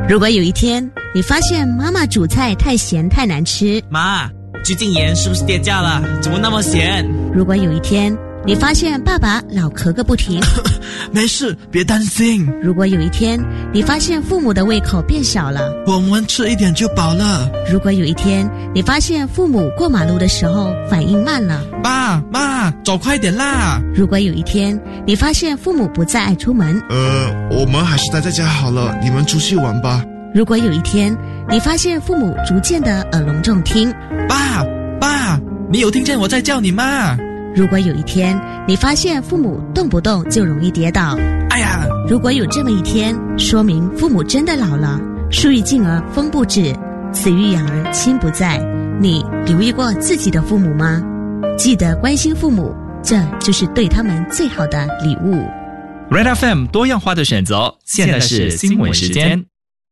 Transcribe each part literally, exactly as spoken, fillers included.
如果有一天你发现妈妈煮菜太咸太难吃， 妈，最近盐是不是跌价了？怎么那么咸？ 如果有一天你发现爸爸老咳个不停， 没事，别担心。 如果有一天你发现父母的胃口变小了， 我们吃一点就饱了。 如果有一天你发现父母过马路的时候反应慢了， 爸妈走快点啦。 如果有一天你发现父母不再爱出门， 呃，我们还是待在家好了，你们出去玩吧。 如果有一天你发现父母逐渐的耳聋重听， 爸爸，你有听见我在叫你吗？ 如果有一天你发现父母动不动就容易跌倒， 哎呀， 如果有这么一天，说明父母真的老了，树欲静而风不止，子欲养而亲不在。你留意过自己的父母吗？记得关心父母，这就是对他们最好的礼物。 Red F M 多样化的选择，现在是新闻时间。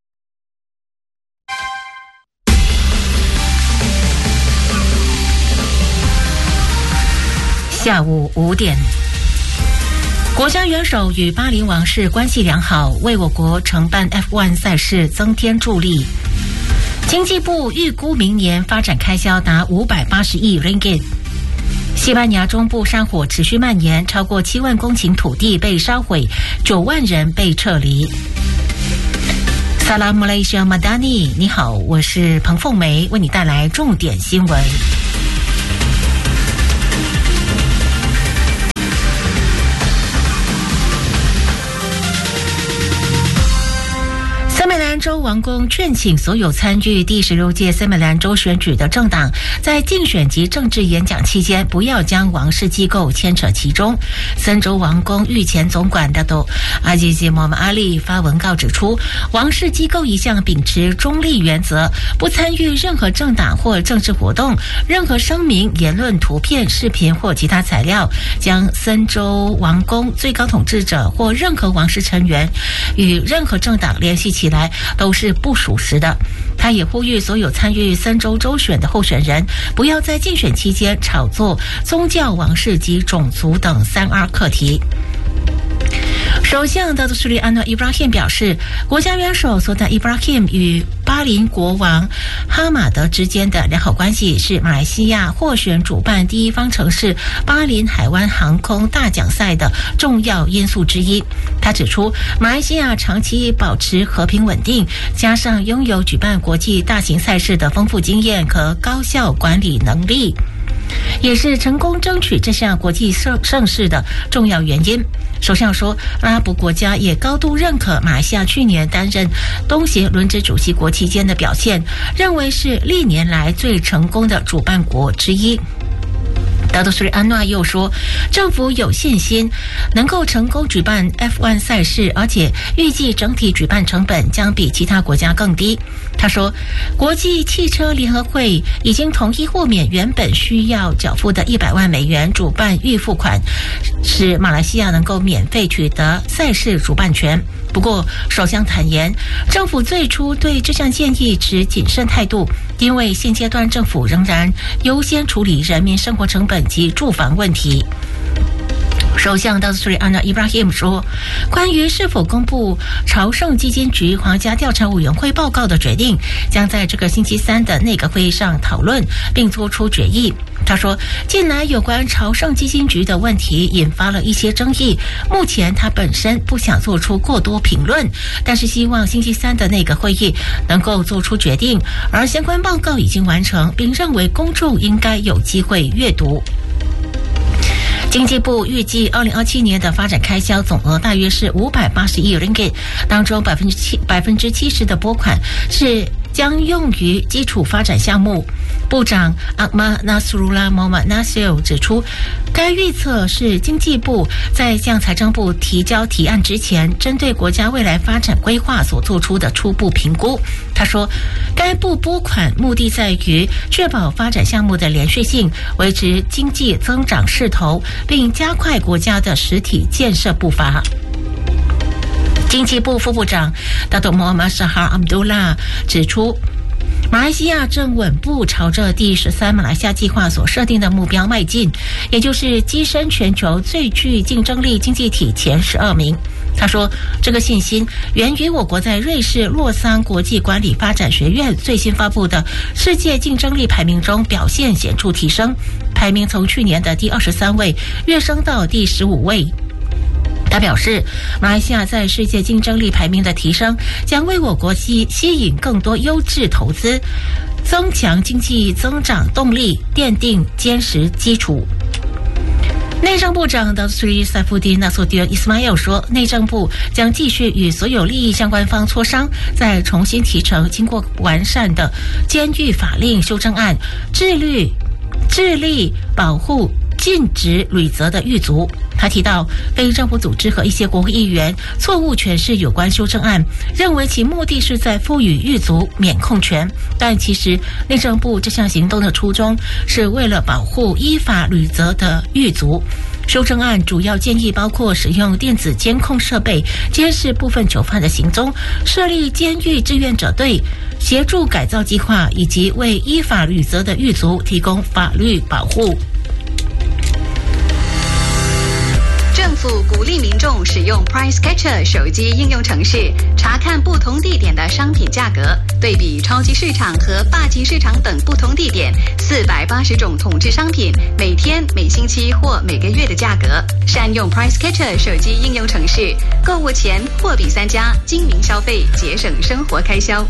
下午五点，国家元首与巴林王室关系良好，为我国承办 F 一 赛事增添助力。经济部预估明年发展开销达五百八十亿 ringgit。西班牙中部山火持续蔓延，超过七万公顷土地被烧毁，九万人被撤离。Salam Malaysia Madani， 你好，我是彭凤梅，为你带来重点新闻。森美兰州王宫劝请所有参与第十六届森美兰州选举的政党，在竞选及政治演讲期间，不要将王室机构牵扯其中。森州王宫御前总管大都阿吉吉莫马阿利发文告指出，王室机构一向秉持中立原则，不参与任何政党或政治活动，任何声明、言论、图片、视频或其他材料，将森州王宫最高统治者或任何王室成员与任何政党联系起来，都是不属实的。他也呼吁所有参与森州州选的候选人，不要在竞选期间炒作宗教、王室及种族等三 R 课题。首相大都苏里安诺伊布拉辛表示，国家元首索达伊布拉辛与巴林国王哈马德之间的良好关系是马来西亚获选主办第一方城市巴林海湾航空大奖赛的重要因素之一。他指出，马来西亚长期保持和平稳定，加上拥有举办国际大型赛事的丰富经验和高效管理能力，也是成功争取这项国际盛事的重要原因。首相说，阿拉伯国家也高度认可马来西亚去年担任东协轮值主席国期间的表现，认为是历年来最成功的主办国之一。大都苏里安诺又说，政府有信心能够成功举办 F 一 赛事，而且预计整体举办成本将比其他国家更低。他说，国际汽车联合会已经同意豁免原本需要缴付的一百万美元主办预付款，使马来西亚能够免费取得赛事主办权。不过，首相坦言，政府最初对这项建议持谨慎态度，因为现阶段政府仍然优先处理人民生活成本及住房问题。首相大都苏里安诺伊布拉辛说，关于是否公布朝圣基金局皇家调查委员会报告的决定，将在这个星期三的内阁会议上讨论并做出决议。他说，近来有关朝圣基金局的问题引发了一些争议，目前他本身不想做出过多评论，但是希望星期三的内阁会议能够做出决定，而相关报告已经完成，并认为公众应该有机会阅读。经济部预计二零二七年的发展开销总额大约是五百八十亿 ringgit， 当中百分之七百分之七十的拨款是将用于基础发展项目。部长阿马纳苏鲁拉莫马纳西尔指出，该预测是经济部在向财政部提交提案之前，针对国家未来发展规划所做出的初步评估。他说，该部拨款目的在于确保发展项目的连续性，维持经济增长势头，并加快国家的实体建设步伐。经济部副部长大都莫马沙哈阿卜杜拉指出， 马来西亚正稳步朝着第十三马来西亚计划所设定的目标迈进，也就是跻身全球最具竞争力经济体前十二名。他说，这个信心源于我国在瑞士洛桑国际管理发展学院最新发布的世界竞争力排名中表现显著提升，排名从去年的第二十三位跃升到第十五位。他表示，马来西亚在世界竞争力排名的提升，将为我国吸吸引更多优质投资，增强经济增长动力，奠定坚实基础。内政部长的 Sri Saifuddin Nasution Ismail 说，内政部将继续与所有利益相关方磋商，再重新提呈经过完善的监狱法令修正案，致力致力保护禁止履责的狱卒。他提到，非政府组织和一些国会议员错误诠释有关修正案，认为其目的是在赋予狱卒免控权，但其实内政部这项行动的初衷是为了保护依法履责的狱卒。修正案主要建议包括使用电子监控设备监视部分囚犯的行踪，设立监狱志愿者队，协助改造计划，以及为依法履责的狱卒提供法律保护。 政府鼓励民众使用 Price Catcher 手机应用程式，查看不同地点的商品价格，对比超级市场和霸级市场等不同地点四百八十种统制商品每天、每星期或每个月的价格。善用 Price Catcher 手机应用程式，购物前货比三家，精明消费，节省生活开销。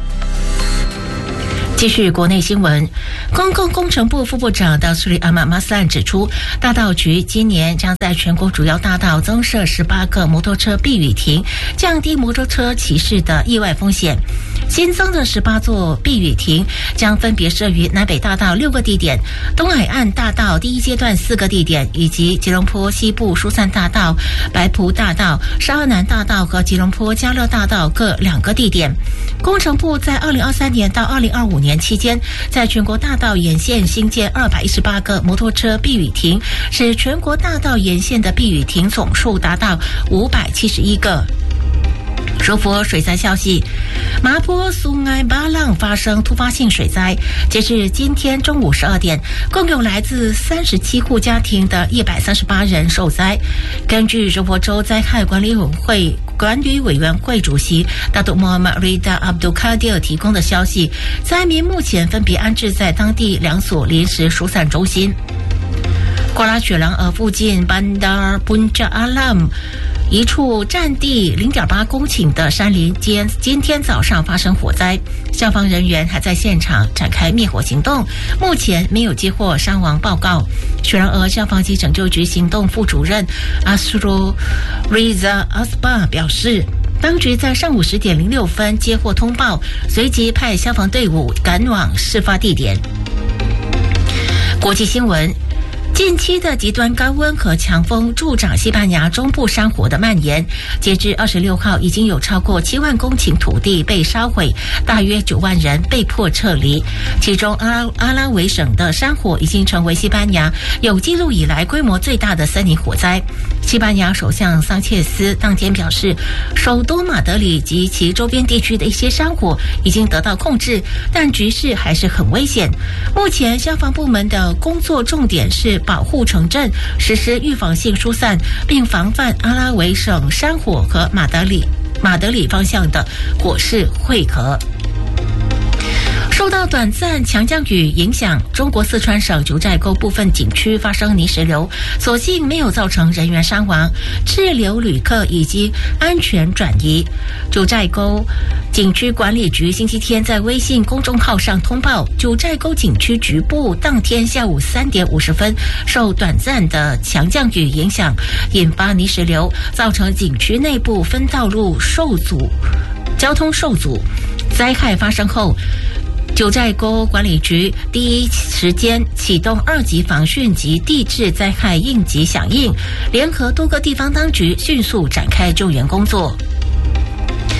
继续国内新闻，公共工程部副部长达苏里阿马马斯兰指出，大道局今年将在全国主要大道增设十八个摩托车避雨亭，降低摩托车骑士的意外风险。新增的十八座避雨亭将分别设于南北大道六个地点、东海岸大道第一阶段四个地点，以及吉隆坡西部疏散大道、白埔大道、沙河南大道和吉隆坡嘉乐大道各两个地点。工程部在二零二三年到二零二五年期间，在全国大道沿线新建二百一十八个摩托车避雨亭，使全国大道沿线的避雨亭总数达到五百七十一个。柔佛水灾消息，麻坡苏埃巴浪发生突发性水灾，截至今天中午十二点，共有来自三十七户家庭的一百三十八人受灾。根据柔佛州灾害管理委员会管理委员会主席大督莫马瑞达阿卜杜卡迪尔提供的消息，灾民目前分别安置在当地两所临时疏散中心。瓜拉雪朗尔附近班达尔本扎阿拉姆一处占地 零点八公顷的山林间，今天早上发生火灾，消防人员还在现场展开灭火行动，目前没有接获伤亡报告。雪兰莪消防及拯救局行动副主任阿苏罗 Riza Asba 表示，当局在上午十点零六分接获通报，随即派消防队伍赶往事发地点。国际新闻，近期的极端高温和强风助长西班牙中部山火的蔓延，截至二十六号，已经有超过七万公顷土地被烧毁，大约九万人被迫撤离。其中阿拉阿拉维省的山火已经成为西班牙有记录以来规模最大的森林火灾。西班牙首相桑切斯当天表示，首都马德里及其周边地区的一些山火已经得到控制，但局势还是很危险。目前消防部门的工作重点是保护城镇，实施预防性疏散，并防范阿拉维省山火和马德里马德里方向的火势汇合。受到短暂强降雨影响，中国四川省九寨沟部分景区发生泥石流，所幸没有造成人员伤亡，滞留旅客以及安全转移。九寨沟景区管理局星期天在微信公众号上通报，九寨沟景区局部当天下午三点五十分受短暂的强降雨影响，引发泥石流，造成景区内部分道路受阻，交通受阻。灾害发生后，九寨沟管理局第一时间启动二级防汛及地质灾害应急响应，联合多个地方当局迅速展开救援工作。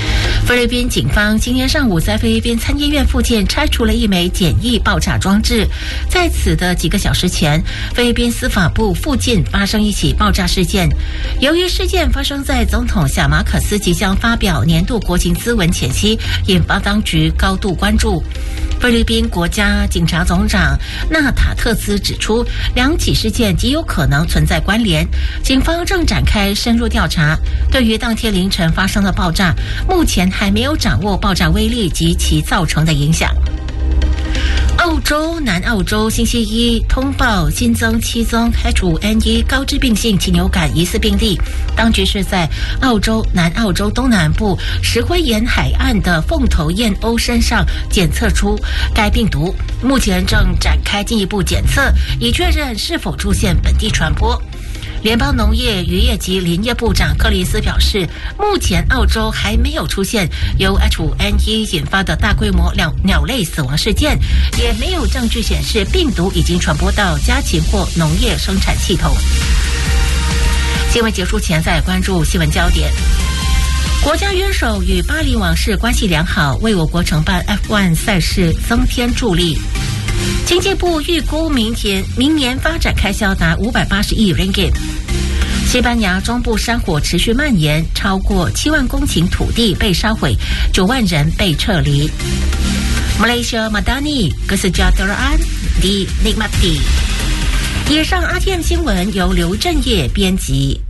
菲律宾警方今天上午在菲律宾参议院附近拆除了一枚简易爆炸装置。在此的几个小时前，菲律宾司法部附近发生一起爆炸事件。由于事件发生在总统小马可斯即将发表年度国情咨文前夕，引发当局高度关注。菲律宾国家警察总长纳塔特兹指出，两起事件极有可能存在关联，警方正展开深入调查。对于当天凌晨发生的爆炸，目前还没有掌握爆炸威力及其造成的影响。澳洲南澳洲星期一通报新增七宗 H 五 N 一 高致病性禽流感疑似病例，当局是在澳洲南澳洲东南部石灰岩海岸的凤头燕鸥身上检测出该病毒，目前正展开进一步检测，以确认是否出现本地传播。联邦农业、渔业及林业部长柯林斯表示，目前澳洲还没有出现由 H 五 N 一 引发的大规模鸟鸟类死亡事件，也没有证据显示病毒已经传播到家禽或农业生产系统。新闻结束前再关注新闻焦点。国家元首与巴黎王室关系良好，为我国承办 F 一 赛事增添助力。经济部预估明年明年发展开销达五百八十亿 ringgit。西班牙中部山火持续蔓延，超过七万公顷土地被烧毁，九万人被撤离。Malaysia Madani Kesejahteraan di Nikmati。以上 R T M 新闻由刘振业编辑。